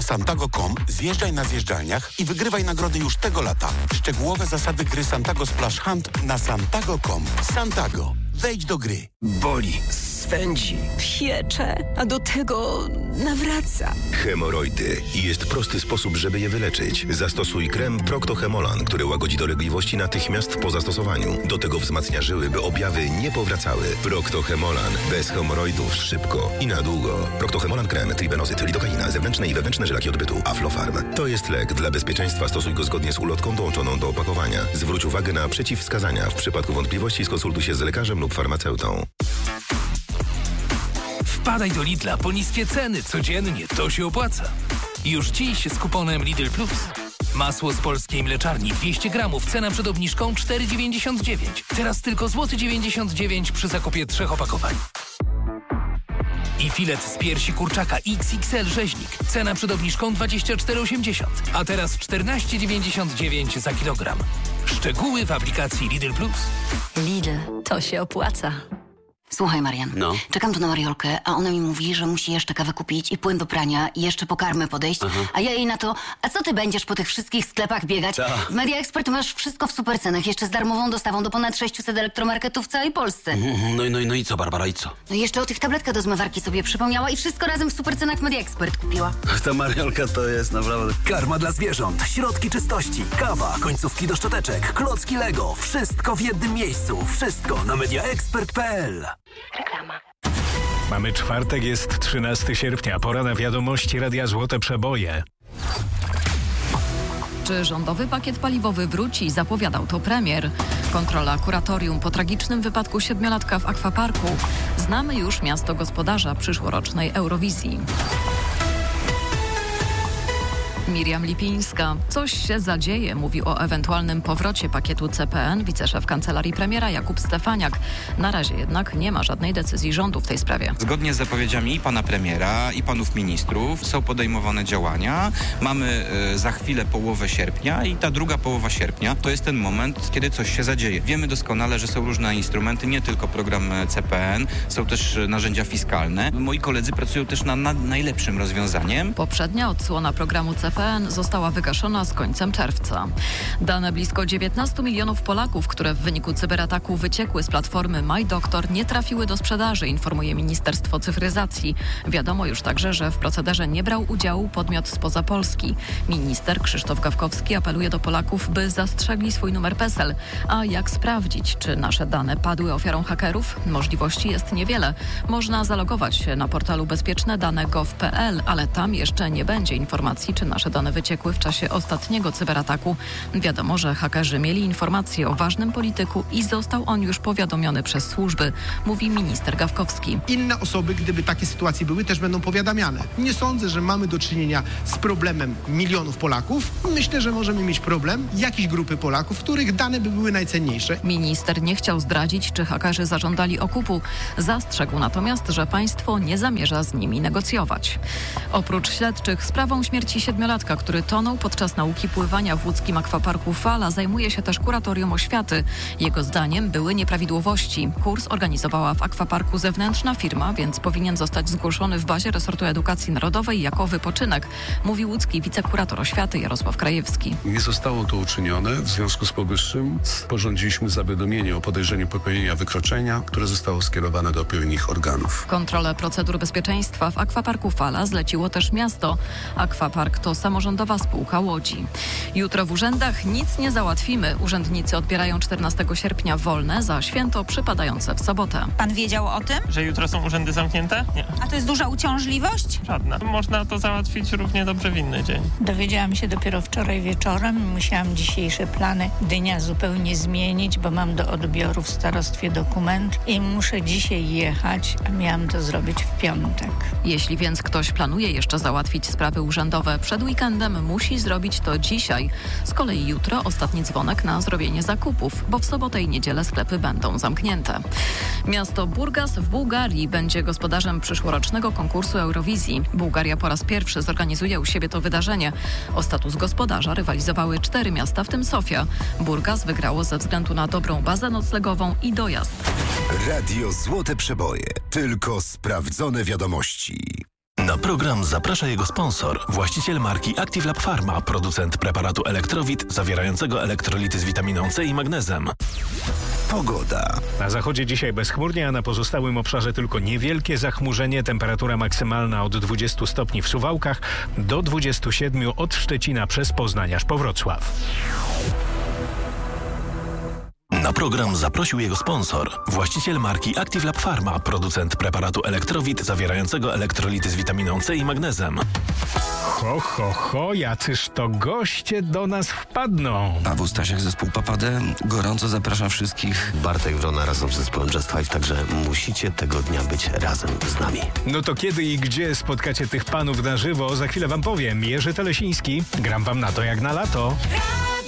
santago.com, zjeżdżaj na zjeżdżalniach i wygrywaj nagrody już tego lata. Szczegółowe zasady gry Santago Splash Hunt na santago.com. Santago. Wejdź do gry. Boli, swędzi, piecze, a do tego nawraca. Hemoroidy. I jest prosty sposób, żeby je wyleczyć. Zastosuj krem Procto-Hemolan, który łagodzi dolegliwości natychmiast po zastosowaniu. Do tego wzmacnia żyły, by objawy nie powracały. Procto-Hemolan. Bez hemoroidów szybko i na długo. Procto-Hemolan krem, tribenozyt, lidokaina, zewnętrzne i wewnętrzne żylaki odbytu. Aflofarm. To jest lek. Dla bezpieczeństwa stosuj go zgodnie z ulotką dołączoną do opakowania. Zwróć uwagę na przeciwwskazania. W przypadku wątpliwości skonsultuj się z lekarzem lub farmaceutą. Wpadaj do Lidla po niskie ceny codziennie, to się opłaca. Już dziś z kuponem Lidl Plus. Masło z polskiej mleczarni 200 gramów, cena przed obniżką 4,99. Teraz tylko złoty 99 przy zakupie 3 opakowań. I filet z piersi kurczaka XXL rzeźnik, cena przed obniżką 24,80, a teraz 14,99 za kilogram. Szczegóły w aplikacji Lidl Plus. Lidl, to się opłaca. Słuchaj, Marian, czekam tu na Mariolkę, a ona mi mówi, że musi jeszcze kawę kupić i płyn do prania i jeszcze po karmę podejść, a ja jej na to, a co ty będziesz po tych wszystkich sklepach biegać? W Media Expert masz wszystko w supercenach, jeszcze z darmową dostawą do ponad 600 elektromarketów w całej Polsce. No i co, Barbara, i co? No i jeszcze o tych tabletkach do zmywarki sobie przypomniała i wszystko razem w supercenach w Media Expert kupiła. Ta Mariolka to jest naprawdę... Karma dla zwierząt, środki czystości, kawa, końcówki do szczoteczek, klocki Lego. Wszystko w jednym miejscu. Wszystko na mediaexpert.pl. Reklama. Mamy czwartek, jest 13 sierpnia. Pora na wiadomości Radia Złote Przeboje. Czy rządowy pakiet paliwowy wróci? Zapowiadał to premier. Kontrola kuratorium po tragicznym wypadku 7-latka w akwaparku. Znamy już miasto gospodarza przyszłorocznej Eurowizji. Miriam Lipińska. Coś się zadzieje, mówi o ewentualnym powrocie pakietu CPN wiceszef kancelarii premiera Jakub Stefaniak. Na razie jednak nie ma żadnej decyzji rządu w tej sprawie. Zgodnie z zapowiedziami i pana premiera, i panów ministrów są podejmowane działania. Mamy za chwilę połowę sierpnia i ta druga połowa sierpnia to jest ten moment, kiedy coś się zadzieje. Wiemy doskonale, że są różne instrumenty, nie tylko program CPN, są też narzędzia fiskalne. Moi koledzy pracują też nad najlepszym rozwiązaniem. Poprzednia odsłona programu CPN została wygaszona z końcem czerwca. Dane blisko 19 milionów Polaków, które w wyniku cyberataku wyciekły z platformy MyDoktor, nie trafiły do sprzedaży, informuje Ministerstwo Cyfryzacji. Wiadomo już także, że w procederze nie brał udziału podmiot spoza Polski. Minister Krzysztof Gawkowski apeluje do Polaków, by zastrzegli swój numer PESEL. A jak sprawdzić, czy nasze dane padły ofiarą hakerów? Możliwości jest niewiele. Można zalogować się na portalu bezpieczne-dane.gov.pl, ale tam jeszcze nie będzie informacji, czy nasze dane wyciekły w czasie ostatniego cyberataku. Wiadomo, że hakerzy mieli informacje o ważnym polityku i został on już powiadomiony przez służby, mówi minister Gawkowski. Inne osoby, gdyby takie sytuacje były, też będą powiadamiane. Nie sądzę, że mamy do czynienia z problemem milionów Polaków. Myślę, że możemy mieć problem jakiejś grupy Polaków, których dane by były najcenniejsze. Minister nie chciał zdradzić, czy hakerzy zażądali okupu. Zastrzegł natomiast, że państwo nie zamierza z nimi negocjować. Oprócz śledczych sprawą śmierci 7-latka, który tonął podczas nauki pływania w łódzkim akwaparku Fala, zajmuje się też kuratorium oświaty. Jego zdaniem były nieprawidłowości. Kurs organizowała w akwaparku zewnętrzna firma, więc powinien zostać zgłoszony w bazie resortu edukacji narodowej jako wypoczynek, mówi łódzki wicekurator oświaty Jarosław Krajewski. Nie zostało to uczynione. W związku z powyższym sporządziliśmy zawiadomienie o podejrzeniu popełnienia wykroczenia, które zostało skierowane do odpowiednich organów. Kontrolę procedur bezpieczeństwa w akwaparku Fala zleciło też miasto. Akwapark to samorządowa spółka Łodzi. Jutro w urzędach nic nie załatwimy. Urzędnicy odbierają 14 sierpnia wolne za święto przypadające w sobotę. Pan wiedział o tym? Że jutro są urzędy zamknięte? Nie. A to jest duża uciążliwość? Żadna. Można to załatwić równie dobrze w inny dzień. Dowiedziałam się dopiero wczoraj wieczorem. Musiałam dzisiejsze plany dnia zupełnie zmienić, bo mam do odbioru w starostwie dokument i muszę dzisiaj jechać, a miałam to zrobić w piątek. Jeśli więc ktoś planuje jeszcze załatwić sprawy urzędowe przed weekendem, musi zrobić to dzisiaj. Z kolei jutro ostatni dzwonek na zrobienie zakupów, bo w sobotę i niedzielę sklepy będą zamknięte. Miasto Burgas w Bułgarii będzie gospodarzem przyszłorocznego konkursu Eurowizji. Bułgaria po raz pierwszy zorganizuje u siebie to wydarzenie. O status gospodarza rywalizowały 4 miasta, w tym Sofia. Burgas wygrało ze względu na dobrą bazę noclegową i dojazd. Radio Złote Przeboje. Tylko sprawdzone wiadomości. Na program zaprasza jego sponsor, właściciel marki Active Lab Pharma, producent preparatu Elektrowit zawierającego elektrolity z witaminą C i magnezem. Pogoda. Na zachodzie dzisiaj bezchmurnie, a na pozostałym obszarze tylko niewielkie zachmurzenie. Temperatura maksymalna od 20 stopni w Suwałkach do 27 od Szczecina przez Poznań aż po Wrocław. Na program zaprosił jego sponsor, właściciel marki Active Lab Pharma, producent preparatu Elektrowit zawierającego elektrolity z witaminą C i magnezem. Ho, jacyż to goście do nas wpadną. Paweł Stasiak, zespół Papadę, gorąco zaprasza wszystkich. Bartek Wrona razem z zespołem Just Five, także musicie tego dnia być razem z nami. No to kiedy i gdzie spotkacie tych panów na żywo? Za chwilę wam powiem. Jerzy Telesiński, gram wam na to jak na lato.